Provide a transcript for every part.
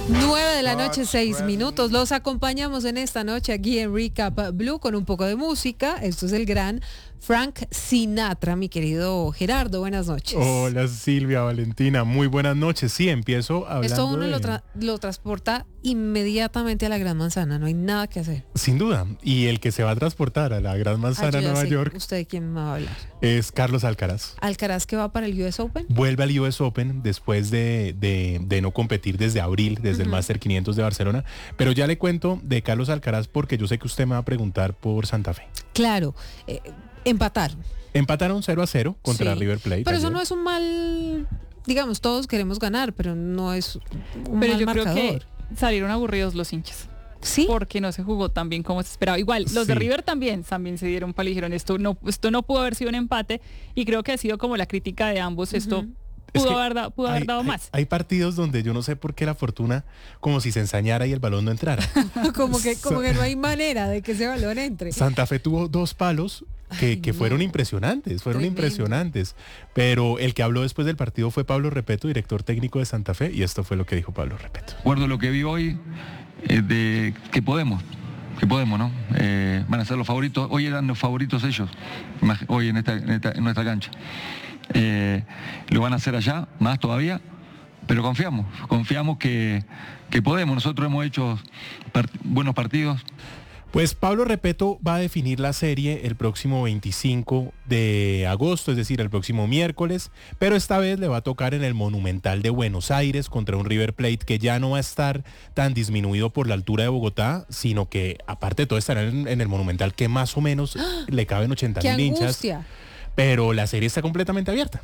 9 de la noche, 6 minutos. Los acompañamos en esta noche aquí en Recap Blue con un poco de música. Esto es el gran Frank Sinatra, mi querido Gerardo. Buenas noches. Hola Silvia, Valentina, muy buenas noches. Sí, empiezo hablando Esto uno de... lo transporta inmediatamente a la Gran Manzana, no hay nada que hacer. Sin duda, y el que se va a transportar a la Gran Manzana, Nueva York, ¿Usted de quién me va a hablar? es Carlos Alcaraz. ¿Alcaraz que va para el US Open? Vuelve al US Open después de no competir desde abril, desde el Master 500 de Barcelona. Pero ya le cuento de Carlos Alcaraz porque yo sé que usted me va a preguntar por Santa Fe. Claro, empataron. Empataron 0-0 contra Sí. River Plate. Pero eso ayer. no es un mal... Digamos, todos queremos ganar, pero no es un Pero mal yo marcador. creo que salieron aburridos los hinchas. ¿Sí? Porque no se jugó tan bien como se esperaba. Igual, los de Sí. River también se dieron palo y dijeron, esto no pudo haber sido un empate. Y creo que ha sido como la crítica de ambos. Esto Es pudo que haber dado más. Hay partidos donde yo no sé por qué la fortuna como si se ensañara y el balón no entrara. como que no hay manera de que ese balón entre. Santa Fe tuvo dos palos que Ay, fueron no. impresionantes, Tremendo. Pero el que habló después del partido fue Pablo Repeto, director técnico de Santa Fe, y esto fue lo que dijo Pablo Repeto. Recuerdo lo que vi hoy, de que podemos, ¿no? Van a ser los favoritos, hoy eran los favoritos ellos, hoy en nuestra cancha. Lo van a hacer allá, más todavía, pero confiamos que podemos. Nosotros hemos hecho buenos partidos. Pues Pablo Repeto va a definir la serie el próximo 25 de agosto, es decir, el próximo miércoles, pero esta vez le va a tocar en el Monumental de Buenos Aires contra un River Plate que ya no va a estar tan disminuido por la altura de Bogotá, sino que aparte de todo estará en el Monumental que más o menos le caben 80.000 ¡Qué hinchas. angustia! Pero la serie está completamente abierta.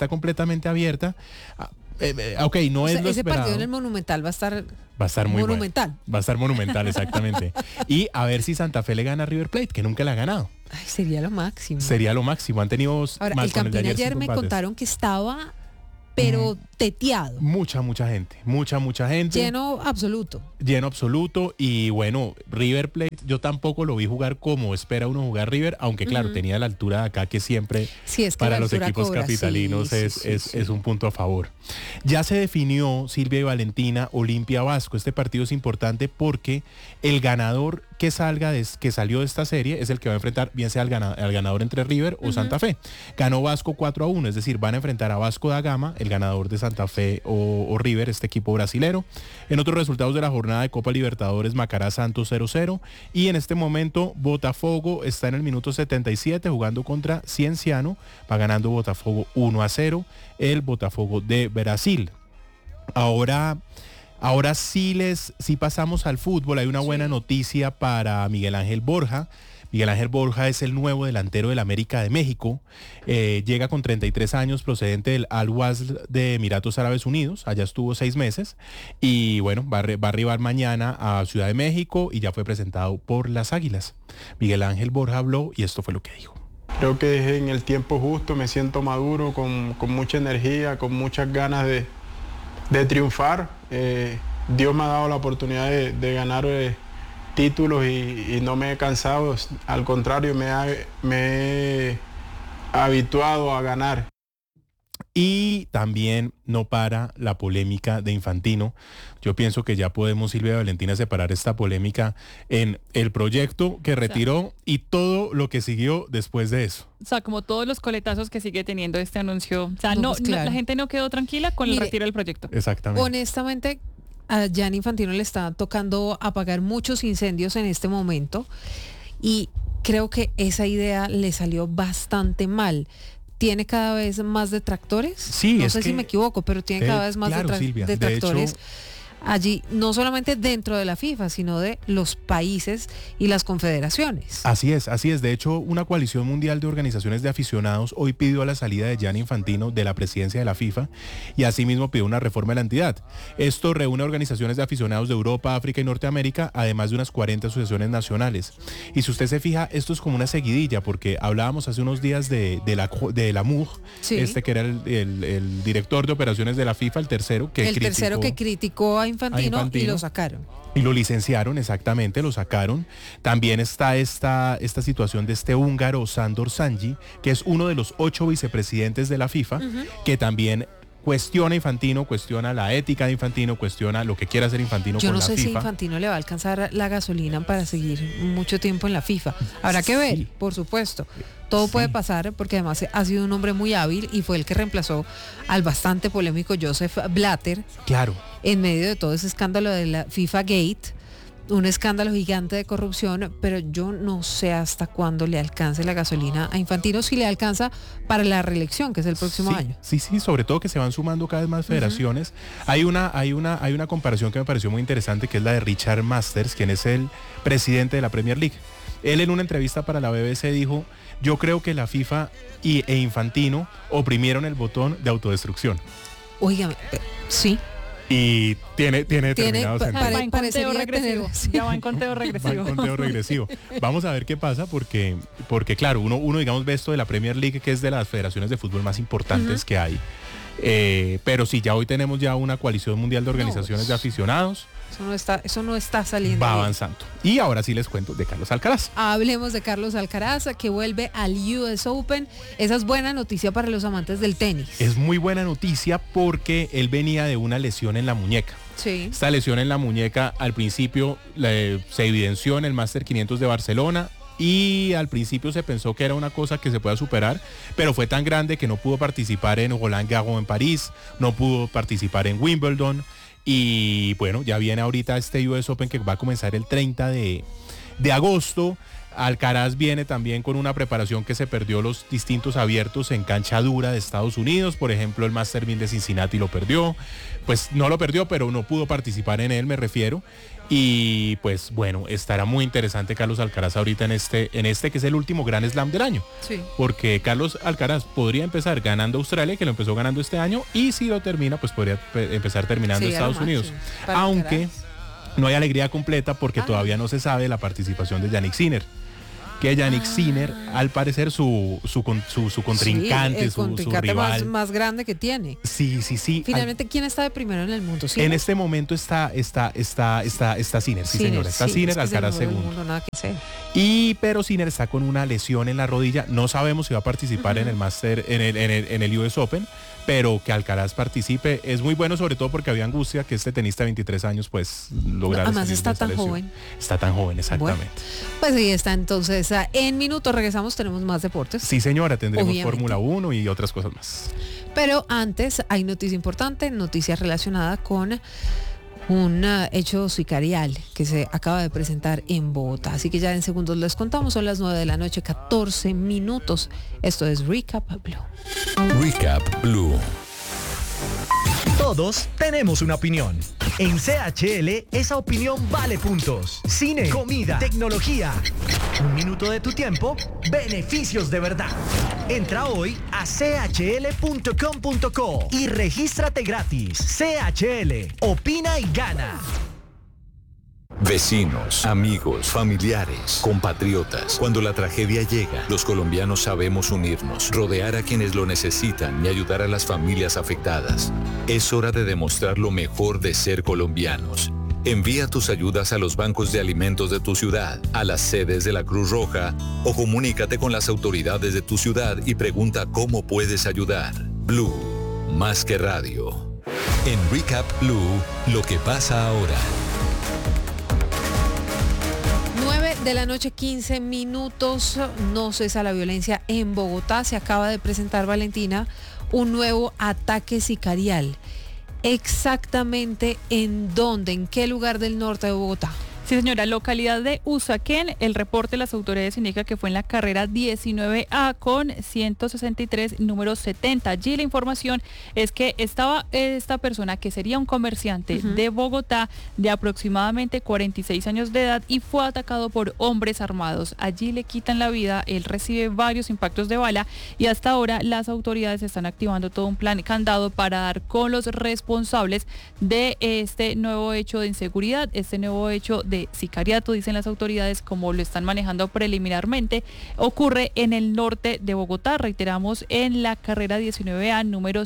Ok, no O es sea, lo ese esperado. partido en el Monumental va a estar muy monumental. bueno. Va a estar monumental, exactamente. Y a ver si Santa Fe le gana a River Plate, que nunca le ha ganado. Ay, sería lo máximo. Sería lo máximo. Han tenido Ahora, más el con Campín de ayer 5 me empates. contaron que estaba, pero teteado. Mucha gente. Lleno absoluto. Lleno absoluto. Y bueno, River Plate, yo tampoco lo vi jugar como espera uno jugar River, aunque claro, tenía la altura de acá que siempre Sí, es que para la los altura equipos cobra. capitalinos Sí, es un punto a favor. Ya se definió, Silvia y Valentina, Olimpia Vasco. Este partido es importante porque el ganador que salió de esta serie es el que va a enfrentar, bien sea al ganador entre River o Santa Fe. Ganó Vasco 4-1, es decir, van a enfrentar a Vasco da Gama, el ganador de Santa Fe o River, este equipo brasilero. En otros resultados de la jornada de Copa Libertadores, Macará Santos 0-0. Y en este momento, Botafogo está en el minuto 77 jugando contra Cienciano. Va ganando Botafogo 1-0, el Botafogo de Brasil. Ahora sí pasamos al fútbol. Hay una buena noticia para Miguel Ángel Borja. Miguel Ángel Borja es el nuevo delantero del América de México. Llega con 33 años procedente del Al-Wasl de Emiratos Árabes Unidos. Allá estuvo 6 meses. Y bueno, va a arribar mañana a Ciudad de México y ya fue presentado por las Águilas. Miguel Ángel Borja habló y esto fue lo que dijo. Creo que es en el tiempo justo, me siento maduro, con mucha energía, con muchas ganas de triunfar. Dios me ha dado la oportunidad de ganar títulos y no me he cansado, al contrario, me he habituado a ganar. Y también no para la polémica de Infantino. Yo pienso que ya podemos, Silvia y Valentina, separar esta polémica en el proyecto que retiró y todo lo que siguió después de eso. O sea, como todos los coletazos que sigue teniendo este anuncio. O sea, No, pues claro. La gente no quedó tranquila con el Mire, retiro del proyecto. Exactamente. Honestamente, a Gianni Infantino le está tocando apagar muchos incendios en este momento y creo que esa idea le salió bastante mal. ¿Tiene cada vez más detractores? Sí, no es sé si que- me equivoco, pero tiene cada vez más claro, Silvia. De detractores. hecho, allí, no solamente dentro de la FIFA, sino de los países y las confederaciones. Así es. De hecho, una coalición mundial de organizaciones de aficionados hoy pidió la salida de Gianni Infantino de la presidencia de la FIFA y asimismo pidió una reforma de la entidad. Esto reúne a organizaciones de aficionados de Europa, África y Norteamérica, además de unas 40 asociaciones nacionales. Y si usted se fija, esto es como una seguidilla, porque hablábamos hace unos días de la MUG, Sí. que era el director de operaciones de la FIFA, el tercero que criticó a Infantino y lo sacaron. Y lo licenciaron, exactamente, lo sacaron. También está esta situación de este húngaro Sándor Szányi, que es uno de los 8 vicepresidentes de la FIFA, que también cuestiona Infantino, cuestiona la ética de Infantino, cuestiona lo que quiera hacer Infantino Yo con no la sé si FIFA. Infantino le va a alcanzar la gasolina para seguir mucho tiempo en la FIFA. Habrá que ver, Sí. por supuesto. Todo Sí. puede pasar porque además ha sido un hombre muy hábil y fue el que reemplazó al bastante polémico Joseph Blatter Claro. en medio de todo ese escándalo de la FIFA Gate, un escándalo gigante de corrupción, pero yo no sé hasta cuándo le alcance la gasolina a Infantino, si le alcanza para la reelección, que es el próximo Sí, año. Sí, sobre todo que se van sumando cada vez más federaciones. Hay una comparación que me pareció muy interesante, que es la de Richard Masters, quien es el presidente de la Premier League. Él en una entrevista para la BBC dijo: yo creo que la FIFA e Infantino oprimieron el botón de autodestrucción. Óigame, sí. Y tiene determinado sentido. Va en conteo parecería regresivo. tener- sí. Ya va en conteo Va en regresivo. conteo regresivo. Vamos a ver qué pasa porque claro, uno digamos ve esto de la Premier League, que es de las federaciones de fútbol más importantes que hay. Pero sí, ya hoy tenemos ya una coalición mundial de organizaciones de aficionados. Eso no está saliendo Va bien. avanzando. Y ahora sí les cuento de Carlos Alcaraz. Hablemos de Carlos Alcaraz, que vuelve al US Open. Esa es buena noticia para los amantes del tenis. Es muy buena noticia porque él venía de una lesión en la muñeca. Sí. Esta lesión en la muñeca al principio se evidenció en el Master 500 de Barcelona y al principio se pensó que era una cosa que se pueda superar, pero fue tan grande que no pudo participar en Roland Garros en París, no pudo participar en Wimbledon y bueno, ya viene ahorita este US Open que va a comenzar el 30 de agosto. Alcaraz viene también con una preparación que se perdió los distintos abiertos en cancha dura de Estados Unidos, por ejemplo el Master 1000 de Cincinnati lo perdió, pues no lo perdió, pero no pudo participar en él, me refiero, y pues bueno, estará muy interesante Carlos Alcaraz ahorita en este que es el último Grand Slam del año, Sí. porque Carlos Alcaraz podría empezar ganando Australia, que lo empezó ganando este año, y si lo termina, pues podría empezar terminando Sí, a lo Estados Unidos, máximo para aunque Alcaraz. no hay alegría completa porque todavía no se sabe la participación de Jannik Sinner. Que Jannik Sinner, al parecer, su contrincante, Sí, el su contrincante rival. más grande que tiene. Sí. Finalmente, ¿quién está de primero en el mundo? ¿Sí? En este momento está Sinner, sí señora. Está Sinner, es que es el Alcaraz mejor del segundo. mundo, nada que hacer. Pero Sinner está con una lesión en la rodilla. No sabemos si va a participar en el Master, en el US Open, pero que Alcaraz participe es muy bueno, sobre todo porque había angustia que este tenista de 23 años pues lograra Además salir de está esta tan lesión. joven. Está tan joven, exactamente. Bueno, pues ahí está entonces. En minutos regresamos, tenemos más deportes. Sí señora, tendremos Obviamente. Fórmula 1 y otras cosas más. Pero antes hay noticia importante, noticia relacionada con un hecho sicarial que se acaba de presentar en Bogotá. Así que ya en segundos les contamos, son las 9 de la noche, 14 minutos. Esto es Recap Blue. Recap Blue. Todos tenemos una opinión. En CHL, esa opinión vale puntos. Cine, comida, tecnología. Un minuto de tu tiempo, beneficios de verdad. Entra hoy a chl.com.co y regístrate gratis. CHL, opina y gana. Vecinos, amigos, familiares, compatriotas. Cuando la tragedia llega, los colombianos sabemos unirnos, rodear a quienes lo necesitan y ayudar a las familias afectadas. Es hora de demostrar lo mejor de ser colombianos. Envía tus ayudas a los bancos de alimentos de tu ciudad, a las sedes de la Cruz Roja o comunícate con las autoridades de tu ciudad y pregunta cómo puedes ayudar. Blue, más que radio. En Recap Blue, lo que pasa ahora. 9 de la noche, 15 minutos. No cesa la violencia en Bogotá. Se acaba de presentar, Valentina, un nuevo ataque sicarial. Exactamente en dónde, en qué lugar del norte de Bogotá. Sí, señora, localidad de Usaquén. El reporte de las autoridades indica que fue en la carrera 19A con 163, número 70. Allí la información es que estaba esta persona, que sería un comerciante de Bogotá de aproximadamente 46 años de edad, y fue atacado por hombres armados. Allí le quitan la vida, él recibe varios impactos de bala y hasta ahora las autoridades están activando todo un plan candado para dar con los responsables de este nuevo hecho de inseguridad, este nuevo hecho de de sicariato, dicen las autoridades, como lo están manejando preliminarmente, ocurre en el norte de Bogotá, reiteramos, en la carrera 19A, número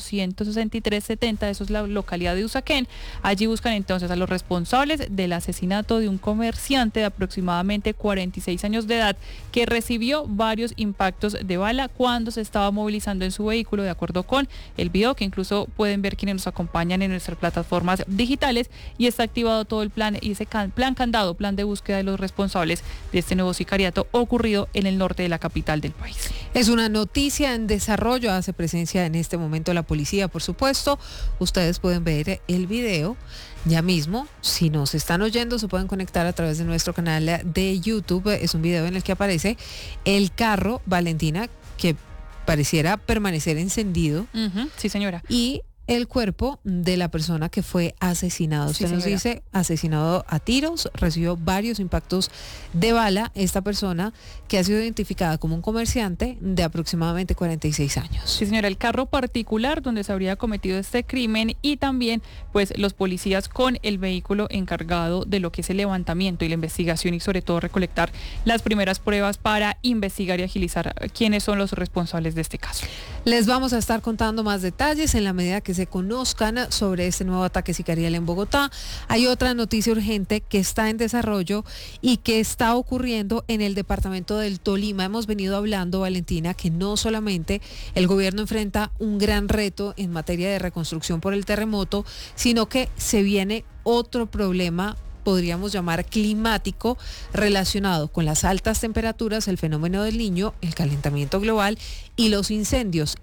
16370, eso es la localidad de Usaquén. Allí buscan entonces a los responsables del asesinato de un comerciante de aproximadamente 46 años de edad que recibió varios impactos de bala cuando se estaba movilizando en su vehículo, de acuerdo con el video que incluso pueden ver quienes nos acompañan en nuestras plataformas digitales, y está activado todo el plan y ese plan de búsqueda de los responsables de este nuevo sicariato ocurrido en el norte de la capital del país. Es una noticia en desarrollo, hace presencia en este momento la policía, por supuesto. Ustedes pueden ver el video ya mismo. Si nos están oyendo, se pueden conectar a través de nuestro canal de YouTube. Es un video en el que aparece el carro, Valentina, que pareciera permanecer encendido. Sí, señora. Y el cuerpo de la persona que fue asesinado. Usted nos dice, asesinado a tiros, recibió varios impactos de bala. Esta persona que ha sido identificada como un comerciante de aproximadamente 46 años. Sí, señora, el carro particular donde se habría cometido este crimen, y también pues los policías con el vehículo encargado de lo que es el levantamiento y la investigación, y sobre todo recolectar las primeras pruebas para investigar y agilizar quiénes son los responsables de este caso. Les vamos a estar contando más detalles en la medida que se conozcan sobre este nuevo ataque sicarial en Bogotá. Hay otra noticia urgente que está en desarrollo y que está ocurriendo en el departamento del Tolima. Hemos venido hablando, Valentina, que no solamente el gobierno enfrenta un gran reto en materia de reconstrucción por el terremoto, sino que se viene otro problema, podríamos llamar climático, relacionado con las altas temperaturas, el fenómeno del Niño, el calentamiento global y los incendios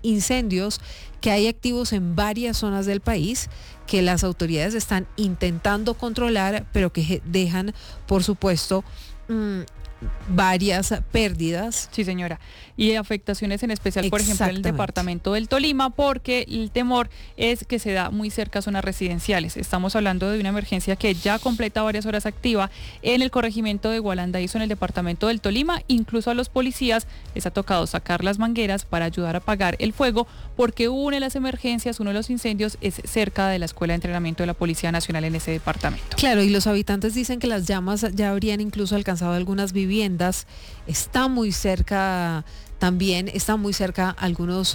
que hay activos en varias zonas del país, que las autoridades están intentando controlar, pero que dejan, por supuesto, varias pérdidas. Sí, señora. Y afectaciones en especial, por ejemplo, en el departamento del Tolima, porque el temor es que se da muy cerca a zonas residenciales. Estamos hablando de una emergencia que ya completa varias horas activa en el corregimiento de Gualandaízo, en el departamento del Tolima. Incluso a los policías les ha tocado sacar las mangueras para ayudar a apagar el fuego, porque una de las emergencias, uno de los incendios, es cerca de la Escuela de Entrenamiento de la Policía Nacional en ese departamento. Claro, y los habitantes dicen que las llamas ya habrían incluso alcanzado algunas viviendas. Está muy cerca algunos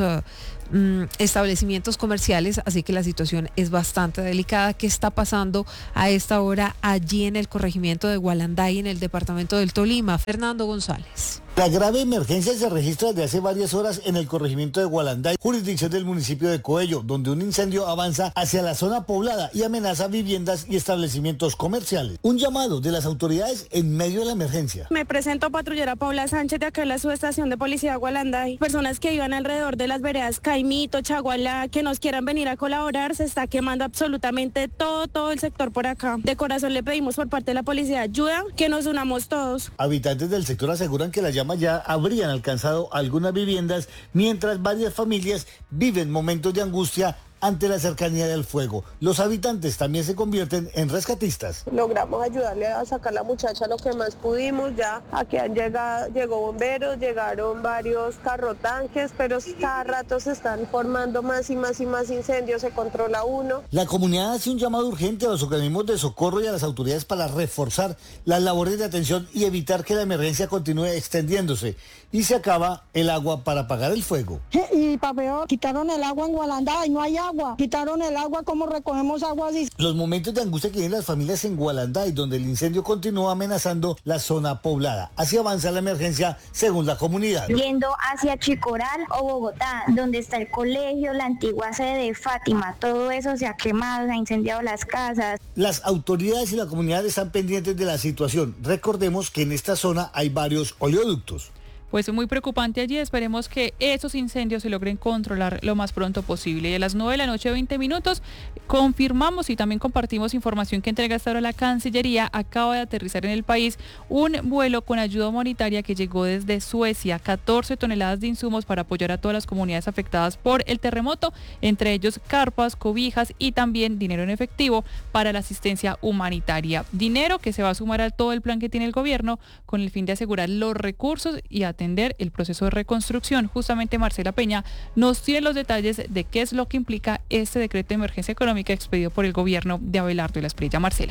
establecimientos comerciales, así que la situación es bastante delicada. ¿Qué está pasando a esta hora allí en el corregimiento de Gualanday, en el departamento del Tolima? Fernando González. La grave emergencia se registra desde hace varias horas en el corregimiento de Gualanday, jurisdicción del municipio de Coello, donde un incendio avanza hacia la zona poblada y amenaza viviendas y establecimientos comerciales. Un llamado de las autoridades en medio de la emergencia. Me presento, patrullera Paula Sánchez, de acá en la subestación de policía de Gualanday. Personas que iban alrededor de las veredas Caimito, Chagualá, que nos quieran venir a colaborar, se está quemando absolutamente todo el sector por acá. De corazón le pedimos por parte de la policía ayuda, que nos unamos todos. Habitantes del sector aseguran que las llamas ya habrían alcanzado algunas viviendas, mientras varias familias viven momentos de angustia ante la cercanía del fuego. Los habitantes también se convierten en rescatistas. Logramos ayudarle a sacar a la muchacha lo que más pudimos. Ya aquí llegó bomberos, llegaron varios carrotanques, pero cada rato se están formando más y más incendios, se controla uno. La comunidad hace un llamado urgente a los organismos de socorro y a las autoridades para reforzar las labores de atención y evitar que la emergencia continúe extendiéndose. Y se acaba el agua para apagar el fuego. Y para peor, quitaron el agua en Gualanday, no hay agua. Quitaron el agua, ¿cómo recogemos agua así? Los momentos de angustia que viven las familias en Gualanday, donde el incendio continúa amenazando la zona poblada. Así avanza la emergencia según la comunidad. Yendo hacia Chicoral o Bogotá, donde está el colegio, la antigua sede de Fátima, todo eso se ha quemado, se ha incendiado las casas. Las autoridades y la comunidad están pendientes de la situación. Recordemos que en esta zona hay varios oleoductos. Pues muy preocupante allí, esperemos que esos incendios se logren controlar lo más pronto posible. Y a las 9:20 p.m, confirmamos y también compartimos información que entrega hasta ahora la Cancillería. Acaba de aterrizar en el país un vuelo con ayuda humanitaria que llegó desde Suecia, 14 toneladas de insumos para apoyar a todas las comunidades afectadas por el terremoto, entre ellos carpas, cobijas y también dinero en efectivo para la asistencia humanitaria. Dinero que se va a sumar a todo el plan que tiene el gobierno con el fin de asegurar los recursos y atender el proceso de reconstrucción. Justamente Marcela Peña nos tiene los detalles de qué es lo que implica este decreto de emergencia económica expedido por el gobierno de Abelardo de la Espriella. Marcela.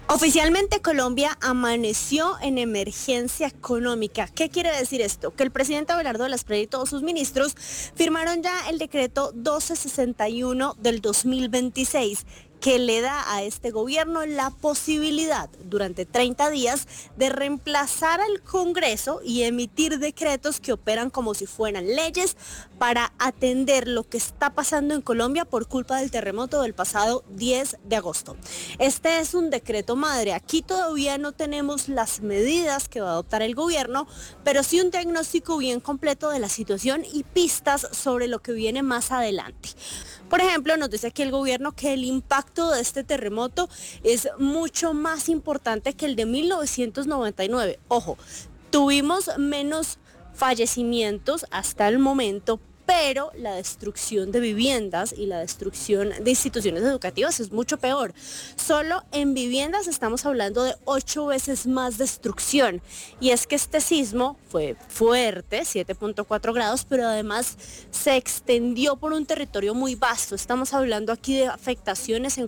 Oficialmente Colombia amaneció en emergencia económica. ¿Qué quiere decir esto? Que el presidente Abelardo de la Espriella y todos sus ministros firmaron ya el decreto 1261 del 2026, que le da a este gobierno la posibilidad durante 30 días de reemplazar al Congreso y emitir decretos que operan como si fueran leyes para atender lo que está pasando en Colombia por culpa del terremoto del pasado 10 de agosto. Este es un decreto madre. Aquí todavía no tenemos las medidas que va a adoptar el gobierno, pero sí un diagnóstico bien completo de la situación y pistas sobre lo que viene más adelante. Por ejemplo, nos dice aquí el gobierno que el impacto de este terremoto es mucho más importante que el de 1999. Ojo, tuvimos menos fallecimientos hasta el momento, pero la destrucción de viviendas y la destrucción de instituciones educativas es mucho peor. Solo en viviendas estamos hablando de 8 veces más destrucción. Y es que este sismo fue fuerte, 7.4 grados, pero además se extendió por un territorio muy vasto. Estamos hablando aquí de afectaciones en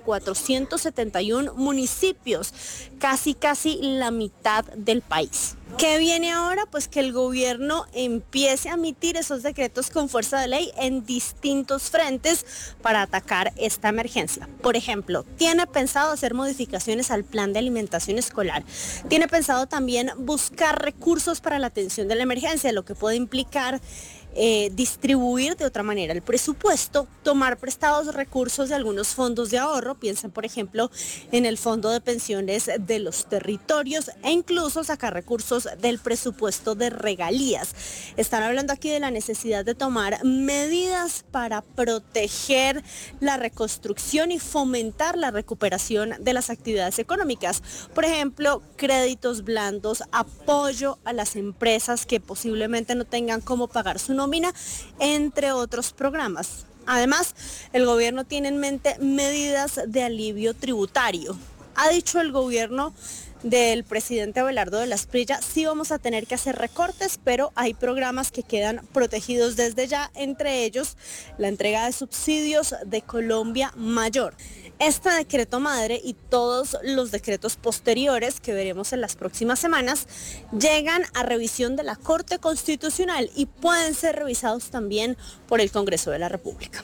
471 municipios, casi la mitad del país. ¿Qué viene ahora? Pues que el gobierno empiece a emitir esos decretos con fuerza de ley en distintos frentes para atacar esta emergencia. Por ejemplo, tiene pensado hacer modificaciones al plan de alimentación escolar. Tiene pensado también buscar recursos para la atención de la emergencia, lo que puede implicar distribuir de otra manera el presupuesto, tomar prestados recursos de algunos fondos de ahorro, piensen por ejemplo en el fondo de pensiones de los territorios e incluso sacar recursos del presupuesto de regalías. Están hablando aquí de la necesidad de tomar medidas para proteger la reconstrucción y fomentar la recuperación de las actividades económicas. Por ejemplo, créditos blandos, apoyo a las empresas que posiblemente no tengan cómo pagar su nómina, entre otros programas. Además, el gobierno tiene en mente medidas de alivio tributario. Ha dicho el gobierno del presidente Abelardo de la Espriella, sí vamos a tener que hacer recortes, pero hay programas que quedan protegidos desde ya, entre ellos la entrega de subsidios de Colombia Mayor. Este decreto madre y todos los decretos posteriores que veremos en las próximas semanas llegan a revisión de la Corte Constitucional y pueden ser revisados también por el Congreso de la República.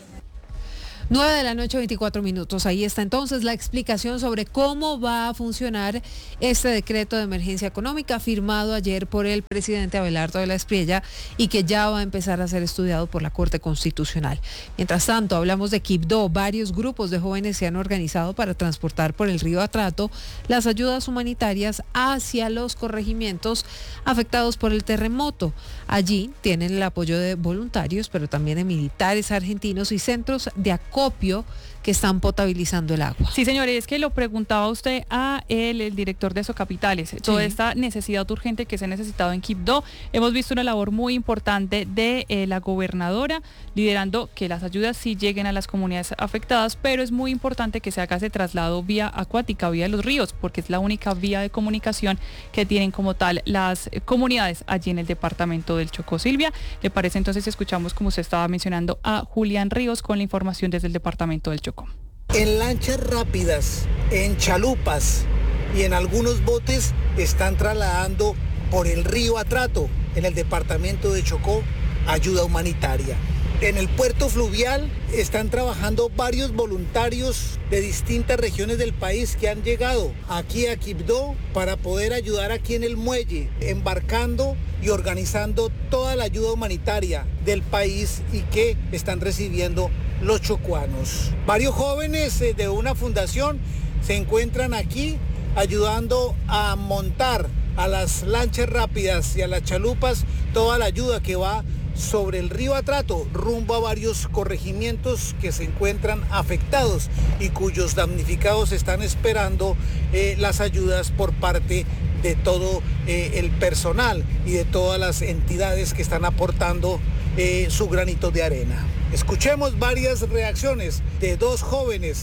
9:24 p.m. Ahí está entonces la explicación sobre cómo va a funcionar este decreto de emergencia económica firmado ayer por el presidente Abelardo de la Espriella y que ya va a empezar a ser estudiado por la Corte Constitucional. Mientras tanto, hablamos de Quibdó. Varios grupos de jóvenes se han organizado para transportar por el río Atrato las ayudas humanitarias hacia los corregimientos afectados por el terremoto. Allí tienen el apoyo de voluntarios, pero también de militares argentinos y centros de acopio que están potabilizando el agua. Sí, señores, es que lo preguntaba usted a el director de Socapitales. Sí. Toda esta necesidad urgente que se ha necesitado en Quibdó. Hemos visto una labor muy importante de la gobernadora, liderando que las ayudas sí lleguen a las comunidades afectadas, pero es muy importante que se haga ese traslado vía acuática, vía los ríos, porque es la única vía de comunicación que tienen como tal las comunidades allí en el departamento del Chocó. Silvia, ¿le parece entonces si escuchamos, como usted estaba mencionando, a Julián Ríos con la información desde el departamento del Chocó? En lanchas rápidas, en chalupas y en algunos botes están trasladando por el río Atrato, en el departamento de Chocó, ayuda humanitaria. En el puerto fluvial están trabajando varios voluntarios de distintas regiones del país que han llegado aquí a Quibdó para poder ayudar aquí en el muelle, embarcando y organizando toda la ayuda humanitaria del país y que están recibiendo los chocuanos. Varios jóvenes de una fundación se encuentran aquí ayudando a montar a las lanchas rápidas y a las chalupas toda la ayuda que va sobre el río Atrato rumbo a varios corregimientos que se encuentran afectados y cuyos damnificados están esperando las ayudas por parte de todo el personal y de todas las entidades que están aportando su granito de arena. Escuchemos varias reacciones de dos jóvenes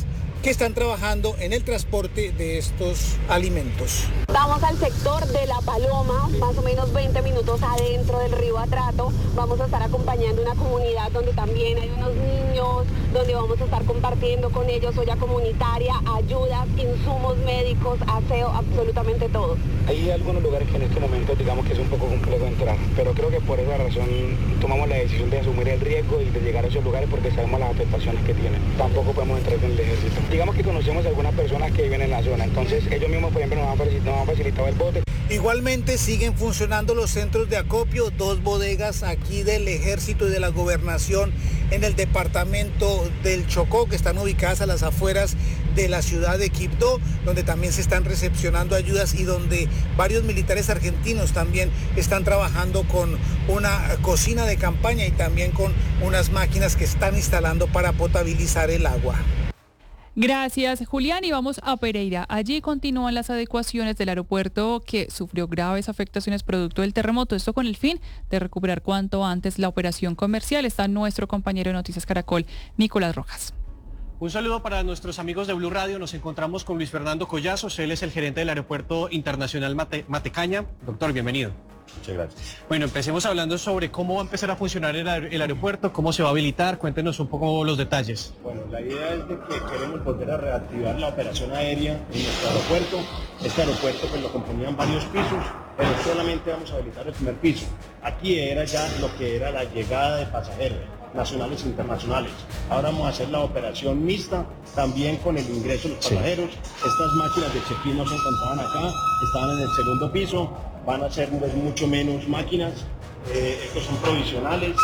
que están trabajando en el transporte de estos alimentos. Vamos al sector de La Paloma, más o menos 20 minutos adentro del río Atrato. Vamos a estar acompañando una comunidad donde también hay unos niños, donde vamos a estar compartiendo con ellos olla comunitaria, ayudas, insumos médicos, aseo, absolutamente todo. Hay algunos lugares que en este momento digamos que es un poco complejo entrar, pero creo que por esa razón tomamos la decisión de asumir el riesgo y de llegar a esos lugares porque sabemos las afectaciones que tienen. Tampoco podemos entrar en el ejército. Digamos que conocemos a algunas personas que viven en la zona, entonces ellos mismos, por ejemplo, nos han facilitado el bote. Igualmente siguen funcionando los centros de acopio, 2 bodegas aquí del Ejército y de la Gobernación en el departamento del Chocó, que están ubicadas a las afueras de la ciudad de Quibdó, donde también se están recepcionando ayudas y donde varios militares argentinos también están trabajando con una cocina de campaña y también con unas máquinas que están instalando para potabilizar el agua. Gracias, Julián. Y vamos a Pereira. Allí continúan las adecuaciones del aeropuerto que sufrió graves afectaciones producto del terremoto. Esto con el fin de recuperar cuanto antes la operación comercial. Está nuestro compañero de Noticias Caracol, Nicolás Rojas. Un saludo para nuestros amigos de Blue Radio. Nos encontramos con Luis Fernando Collazos. Él es el gerente del Aeropuerto Internacional Matecaña. Doctor, bienvenido. Muchas gracias. Bueno, empecemos hablando sobre cómo va a empezar a funcionar el aeropuerto, cómo se va a habilitar. Cuéntenos un poco los detalles. Bueno, la idea es de que queremos volver a reactivar la operación aérea en nuestro aeropuerto. Este aeropuerto pues lo componían varios pisos, pero solamente vamos a habilitar el primer piso. Aquí era ya lo que era la llegada de pasajeros nacionales e internacionales. Ahora vamos a hacer la operación mixta, también con el ingreso de los pasajeros. Estas máquinas de check-in no se encontraban acá, estaban en el segundo piso. Van a ser mucho menos máquinas, estos son provisionales,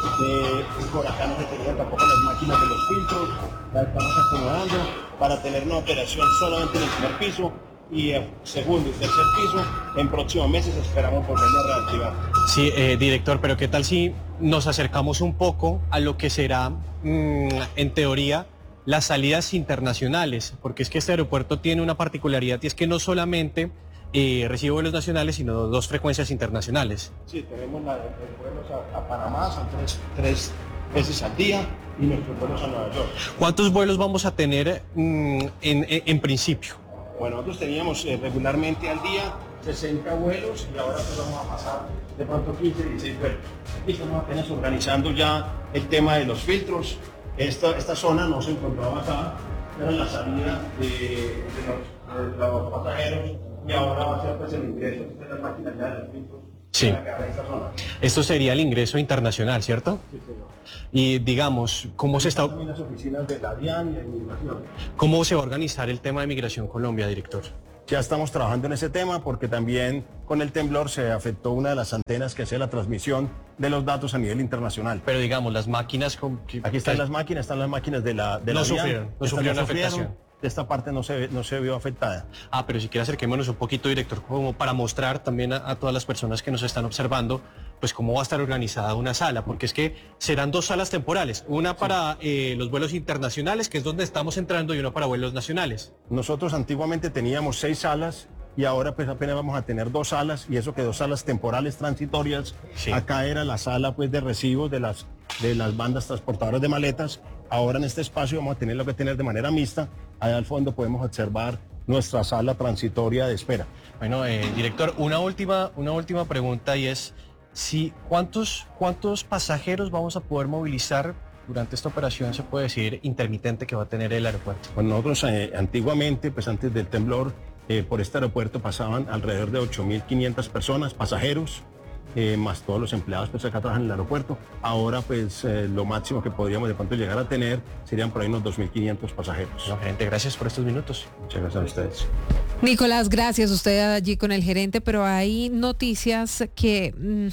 por acá no se tenían tampoco las máquinas de los filtros, las estamos acomodando para tener una operación solamente en el primer piso y el segundo y tercer piso. En próximos meses esperamos volverlo a reactivar. Sí, director, pero ¿qué tal si nos acercamos un poco a lo que será, en teoría, las salidas internacionales? Porque es que este aeropuerto tiene una particularidad y es que no solamente recibe vuelos nacionales, sino 2 frecuencias internacionales. Sí, tenemos vuelos a Panamá, son tres veces al día, y nuestros vuelos a Nueva York. ¿Cuántos vuelos vamos a tener en principio? Bueno, nosotros teníamos regularmente al día 60 vuelos y ahora pues vamos a pasar de pronto 15, 16 vuelos. Aquí estamos apenas organizando ya el tema de los filtros. Esta zona no se encontraba acá, era la salida de los pasajeros. Y ahora va a ser pues el ingreso de las máquinas ya de los filtros. Sí. Esto sería el ingreso internacional, ¿cierto? Sí, señor. Y digamos, ¿cómo se está? También las oficinas de la DIAN y de Inmigración. ¿Cómo se va a organizar el tema de Migración Colombia, director? Ya estamos trabajando en ese tema porque también con el temblor se afectó una de las antenas que hacía la transmisión de los datos a nivel internacional. Pero digamos, las máquinas... Aquí están las máquinas de la no DIAN. No sufrieron afectación. Esta parte no se vio afectada. Pero si quiere acerquémonos un poquito, director, como para mostrar también a todas las personas que nos están observando, pues cómo va a estar organizada una sala, porque es que serán 2 salas temporales, una para los vuelos internacionales, que es donde estamos entrando, y una para vuelos nacionales. Nosotros antiguamente teníamos 6 salas y ahora pues apenas vamos a tener 2 salas, y eso que 2 salas temporales transitorias. Sí. Acá era la sala pues de recibos de las bandas transportadoras de maletas. Ahora en este espacio vamos a tener lo que tener de manera mixta. Allá al fondo podemos observar nuestra sala transitoria de espera. Bueno, director, una última pregunta, y es ¿cuántos pasajeros vamos a poder movilizar durante esta operación, se puede decir, intermitente, que va a tener el aeropuerto? Bueno, nosotros antiguamente, pues antes del temblor, por este aeropuerto pasaban alrededor de 8.500 personas, pasajeros, más todos los empleados pues acá trabajan en el aeropuerto. Ahora pues lo máximo que podríamos de pronto llegar a tener serían por ahí unos 2.500 pasajeros. Bueno, gerente, gracias por estos minutos. Muchas gracias a ustedes. Nicolás, gracias. Usted allí con el gerente, pero hay noticias que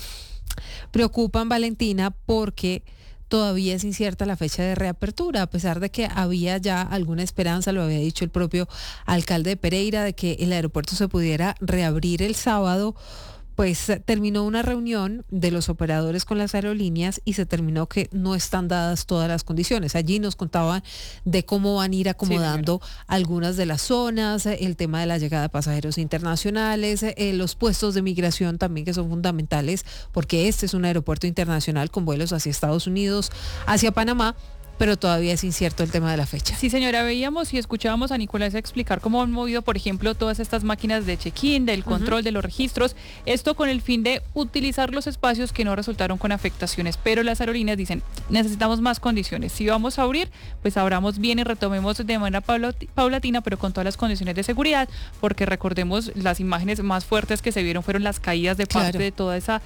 preocupan, Valentina, porque todavía es incierta la fecha de reapertura, a pesar de que había ya alguna esperanza, lo había dicho el propio alcalde de Pereira, de que el aeropuerto se pudiera reabrir el sábado. Pues terminó una reunión de los operadores con las aerolíneas y se terminó que no están dadas todas las condiciones. Allí nos contaban de cómo van a ir acomodando algunas de las zonas, el tema de la llegada de pasajeros internacionales, los puestos de migración también, que son fundamentales, porque este es un aeropuerto internacional con vuelos hacia Estados Unidos, hacia Panamá, pero todavía es incierto el tema de la fecha. Sí, señora, veíamos y escuchábamos a Nicolás explicar cómo han movido, por ejemplo, todas estas máquinas de check-in, del control de los registros, esto con el fin de utilizar los espacios que no resultaron con afectaciones, pero las aerolíneas dicen, necesitamos más condiciones. Si vamos a abrir, pues abramos bien y retomemos de manera paulatina, pero con todas las condiciones de seguridad, porque recordemos, las imágenes más fuertes que se vieron fueron las caídas de parte de toda esa,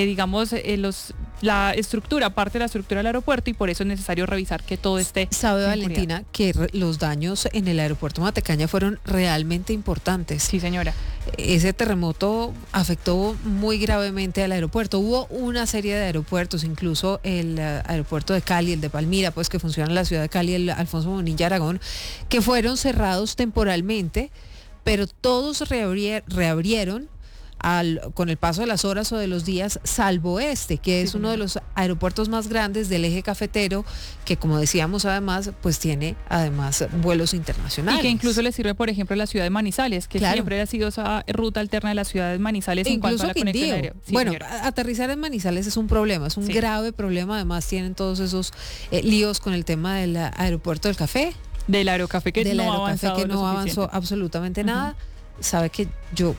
la estructura, parte de la estructura del aeropuerto, y por eso es necesario revisar que todo esté. Sabe, Valentina, que los daños en el aeropuerto Matecaña fueron realmente importantes. Sí, señora. Ese terremoto afectó muy gravemente al aeropuerto. Hubo una serie de aeropuertos, incluso el aeropuerto de Cali, el de Palmira, pues que funciona en la ciudad de Cali, el Alfonso Bonilla Aragón, que fueron cerrados temporalmente, pero todos reabrieron con el paso de las horas o de los días, salvo este, que es uno de los aeropuertos más grandes del eje cafetero, que como decíamos además, pues tiene además vuelos internacionales. Y que incluso le sirve, por ejemplo, a la ciudad de Manizales, que siempre ha sido esa ruta alterna de la ciudad de Manizales en cuanto a la conexión aérea. Sí, bueno, señora. Aterrizar en Manizales es un problema, es un grave problema, además tienen todos esos líos con el tema del aeropuerto del café. Del Aerocafé que no avanzó absolutamente nada. Sabe que yo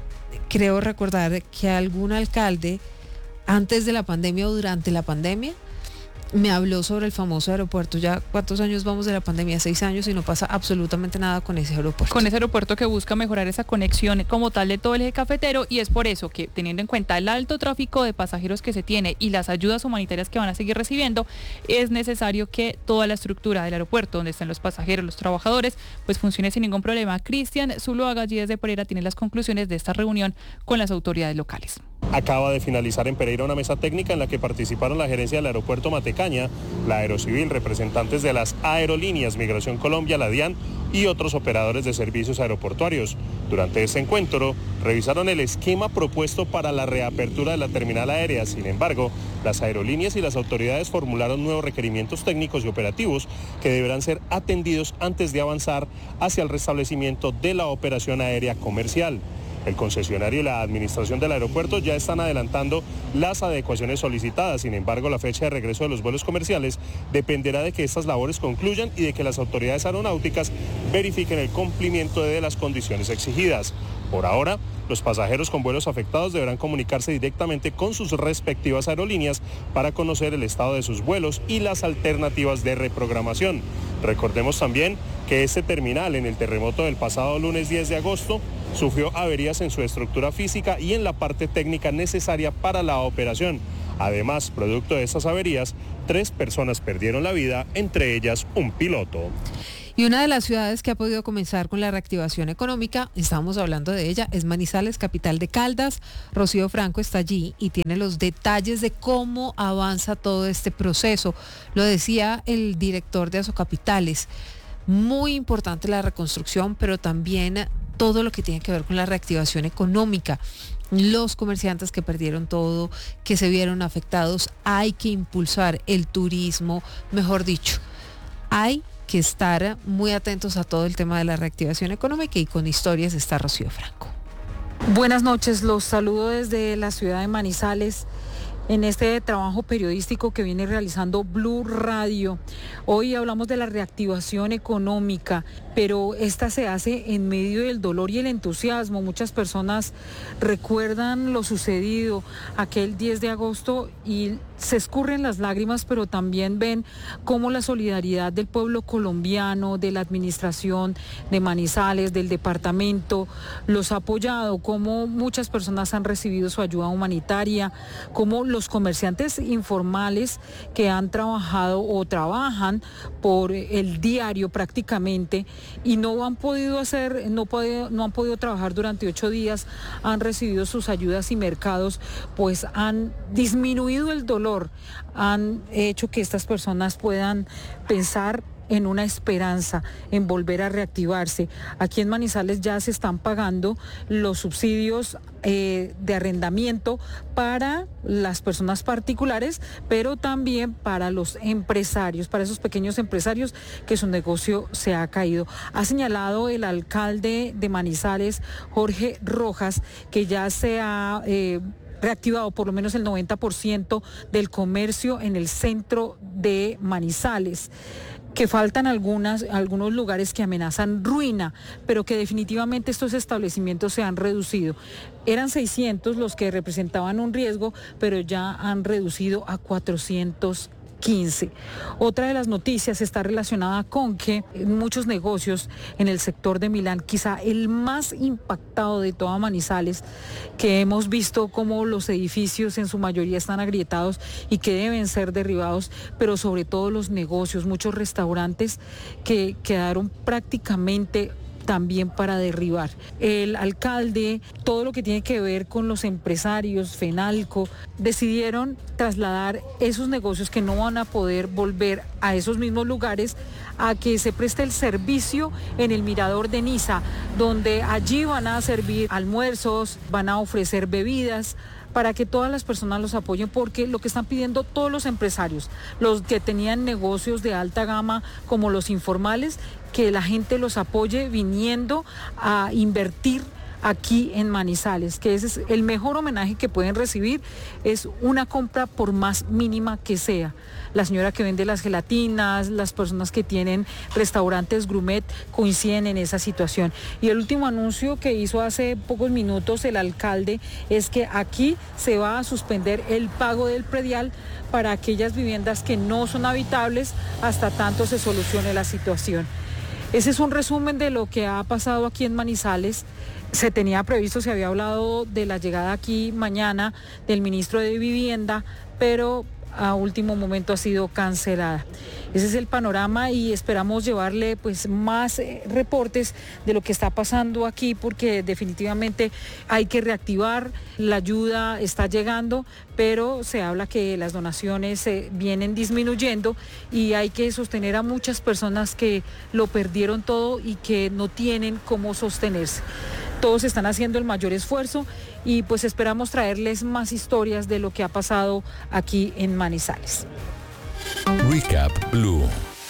creo recordar que algún alcalde antes de la pandemia o durante la pandemia me habló sobre el famoso aeropuerto. Ya, ¿cuántos años vamos de la pandemia? 6 años y no pasa absolutamente nada con ese aeropuerto. Con ese aeropuerto que busca mejorar esa conexión como tal de todo el eje cafetero, y es por eso que, teniendo en cuenta el alto tráfico de pasajeros que se tiene y las ayudas humanitarias que van a seguir recibiendo, es necesario que toda la estructura del aeropuerto, donde están los pasajeros, los trabajadores, pues funcione sin ningún problema. Cristian Zuluaga, allí desde Pereira, tiene las conclusiones de esta reunión con las autoridades locales. Acaba de finalizar en Pereira una mesa técnica en la que participaron la gerencia del aeropuerto Matecaña, la Aerocivil, representantes de las aerolíneas Migración Colombia, la DIAN y otros operadores de servicios aeroportuarios. Durante este encuentro, revisaron el esquema propuesto para la reapertura de la terminal aérea. Sin embargo, las aerolíneas y las autoridades formularon nuevos requerimientos técnicos y operativos que deberán ser atendidos antes de avanzar hacia el restablecimiento de la operación aérea comercial. El concesionario y la administración del aeropuerto ya están adelantando las adecuaciones solicitadas. Sin embargo, la fecha de regreso de los vuelos comerciales dependerá de que estas labores concluyan y de que las autoridades aeronáuticas verifiquen el cumplimiento de las condiciones exigidas. Por ahora, los pasajeros con vuelos afectados deberán comunicarse directamente con sus respectivas aerolíneas para conocer el estado de sus vuelos y las alternativas de reprogramación. Recordemos también que este terminal, en el terremoto del pasado lunes 10 de agosto, sufrió averías en su estructura física y en la parte técnica necesaria para la operación. Además, producto de esas averías, 3 personas perdieron la vida, entre ellas un piloto. Y una de las ciudades que ha podido comenzar con la reactivación económica, estábamos hablando de ella, es Manizales, capital de Caldas. Rocío Franco está allí y tiene los detalles de cómo avanza todo este proceso. Lo decía el director de Asocapitales. Muy importante la reconstrucción, pero también todo lo que tiene que ver con la reactivación económica. Los comerciantes que perdieron todo, que se vieron afectados, hay que impulsar el turismo, mejor dicho, hay que estar muy atentos a todo el tema de la reactivación económica, y con historias está Rocío Franco. Buenas noches, los saludo desde la ciudad de Manizales en este trabajo periodístico que viene realizando Blue Radio. Hoy hablamos de la reactivación económica, pero esta se hace en medio del dolor y el entusiasmo. Muchas personas recuerdan lo sucedido aquel 10 de agosto y se escurren las lágrimas, pero también ven cómo la solidaridad del pueblo colombiano, de la administración de Manizales, del departamento, los ha apoyado, cómo muchas personas han recibido su ayuda humanitaria, cómo los comerciantes informales que han trabajado o trabajan por el diario prácticamente y no han podido trabajar durante 8 días, han recibido sus ayudas, y mercados pues han disminuido el dolor, han hecho que estas personas puedan pensar en una esperanza, en volver a reactivarse. Aquí en Manizales ya se están pagando los subsidios de arrendamiento para las personas particulares, pero también para los empresarios, para esos pequeños empresarios que su negocio se ha caído. Ha señalado el alcalde de Manizales, Jorge Rojas, que ya se ha reactivado por lo menos el 90% del comercio en el centro de Manizales, que faltan algunos lugares que amenazan ruina, pero que definitivamente estos establecimientos se han reducido. Eran 600 los que representaban un riesgo, pero ya han reducido a 415. Otra de las noticias está relacionada con que muchos negocios en el sector de Milán, quizá el más impactado de toda Manizales, que hemos visto cómo los edificios en su mayoría están agrietados y que deben ser derribados, pero sobre todo los negocios, muchos restaurantes que quedaron prácticamente también para derribar. El alcalde, todo lo que tiene que ver con los empresarios, Fenalco, decidieron trasladar esos negocios que no van a poder volver a esos mismos lugares a que se preste el servicio en el Mirador de Niza, donde allí van a servir almuerzos, van a ofrecer bebidas, para que todas las personas los apoyen, porque lo que están pidiendo todos los empresarios, los que tenían negocios de alta gama como los informales, que la gente los apoye viniendo a invertir aquí en Manizales, que ese es el mejor homenaje que pueden recibir, es una compra por más mínima que sea. La señora que vende las gelatinas, las personas que tienen restaurantes gourmet coinciden en esa situación. Y el último anuncio que hizo hace pocos minutos el alcalde es que aquí se va a suspender el pago del predial para aquellas viviendas que no son habitables hasta tanto se solucione la situación. Ese es un resumen de lo que ha pasado aquí en Manizales. Se tenía previsto, se había hablado de la llegada aquí mañana del ministro de Vivienda, pero a último momento ha sido cancelada. Ese es el panorama y esperamos llevarle pues más reportes de lo que está pasando aquí, porque definitivamente hay que reactivar, la ayuda está llegando, pero se habla que las donaciones vienen disminuyendo y hay que sostener a muchas personas que lo perdieron todo y que no tienen cómo sostenerse. Todos están haciendo el mayor esfuerzo y pues esperamos traerles más historias de lo que ha pasado aquí en Manizales. Recap Blue.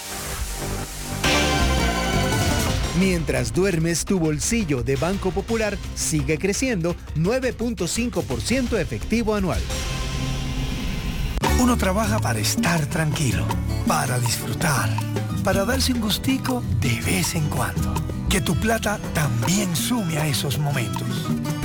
Mientras duermes, tu bolsillo de Banco Popular sigue creciendo 9.5% efectivo anual. Uno trabaja para estar tranquilo, para disfrutar, para darse un gustico de vez en cuando. Que tu plata también sume a esos momentos.